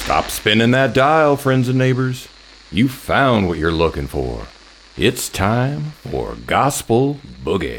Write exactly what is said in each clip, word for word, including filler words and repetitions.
Stop spinning that dial, friends and neighbors. You found what you're looking for. It's time for Gospel Boogie.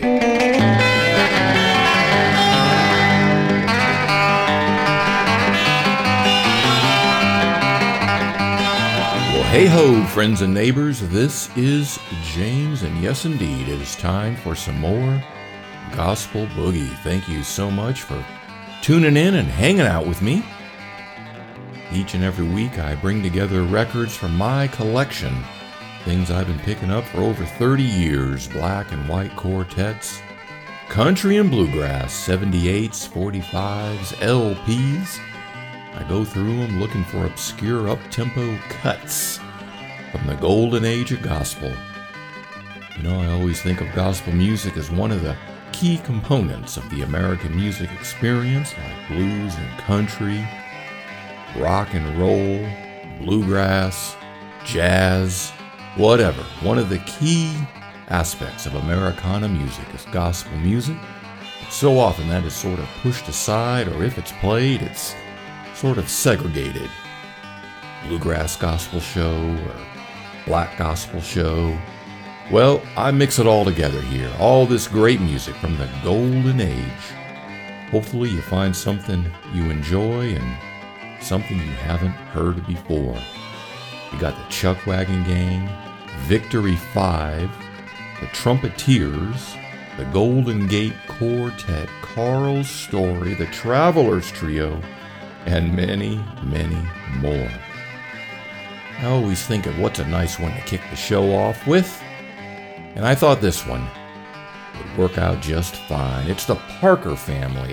Well, hey ho, friends and neighbors. This is James, and yes, indeed, it is time for some more Gospel Boogie. Thank you so much for tuning in and hanging out with me. Each and every week I bring together records from my collection, things I've been picking up for over thirty years, black and white quartets, country and bluegrass, seventy-eights, forty-fives, L Ps. I go through them looking for obscure up-tempo cuts from the golden age of gospel. You know, I always think of gospel music as one of the key components of the American music experience, like blues and country, rock and roll, bluegrass, jazz, whatever. One of the key aspects of Americana music is gospel music. So often that is sort of pushed aside, or if it's played, it's sort of segregated. Bluegrass gospel show or black gospel show. Well, I mix it all together here. All this great music from the golden age. Hopefully you find something you enjoy and something you haven't heard before. You got the Chuckwagon Gang, Victory Five, the Trumpeteers, the Golden Gate Quartet, Carl's Story, the Travelers Trio, and many, many more. I always think of what's a nice one to kick the show off with, and I thought this one would work out just fine. It's the Parker Family,